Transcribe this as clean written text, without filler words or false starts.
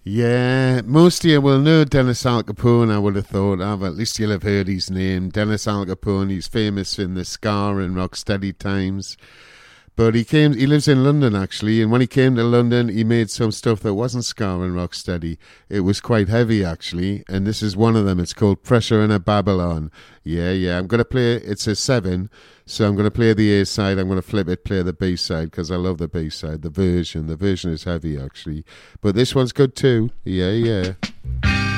Yeah, most of you will know Dennis Al Capone, I would have thought. At least you'll have heard his name. Dennis Al Capone, he's famous in the Scar and Rocksteady times. But he lives in London, actually, and when he came to London, he made some stuff that wasn't Scar and Rocksteady. It was quite heavy, actually, and this is one of them. It's called Pressure in a Babylon. Yeah, I'm going to play, it's a 7, so I'm going to play the A side, I'm going to flip it, play the B side, because I love the B side, the version is heavy, actually. But this one's good too, yeah.